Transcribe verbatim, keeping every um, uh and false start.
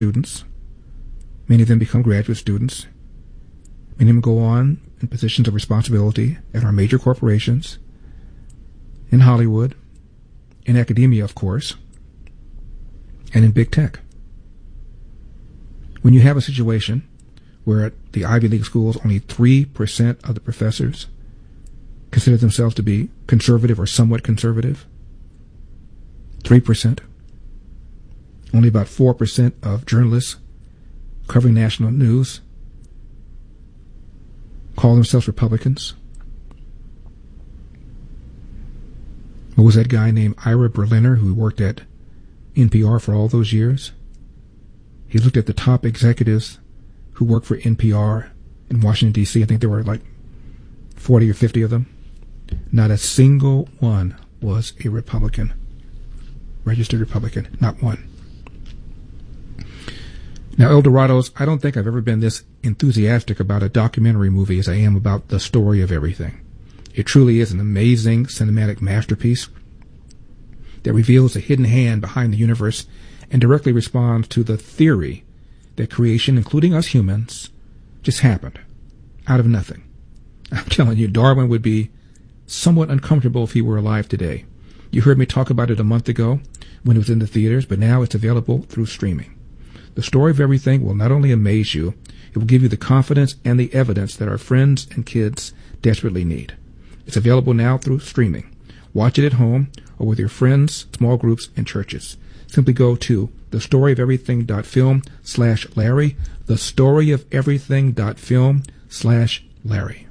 students. Many of them become graduate students. Many of them go on in positions of responsibility at our major corporations, in Hollywood, in academia, of course, and in big tech. When you have a situation where at the Ivy League schools only three percent of the professors consider themselves to be conservative or somewhat conservative, three percent, only about four percent of journalists covering national news call themselves Republicans. What was that guy named Ira Berliner who worked at N P R for all those years? He looked at the top executives who worked for N P R in Washington, D C I think there were like forty or fifty of them. Not a single one was a Republican, registered Republican, not one. Now, Eldorados, I don't think I've ever been this enthusiastic about a documentary movie as I am about The Story of Everything. It truly is an amazing cinematic masterpiece that reveals the hidden hand behind the universe and directly responds to the theory that creation, including us humans, just happened out of nothing. I'm telling you, Darwin would be somewhat uncomfortable if he were alive today. You heard me talk about it a month ago when it was in the theaters, but now it's available through streaming. The Story of Everything will not only amaze you, it will give you the confidence and the evidence that our friends and kids desperately need. It's available now through streaming. Watch it at home or with your friends, small groups, and churches. Simply go to thestoryoferything.film slash Larry, thestoryoferything.film slash Larry.